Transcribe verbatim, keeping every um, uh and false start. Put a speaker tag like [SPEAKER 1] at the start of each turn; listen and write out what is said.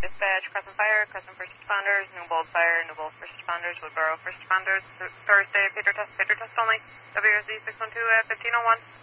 [SPEAKER 1] Dispatch, Crescent Fire, Crescent First Responders, Newbold Fire, Newbold First Responders, Woodboro First Responders, Thursday, Pager Test, Pager Test only, W R Z six one two at fifteen oh one.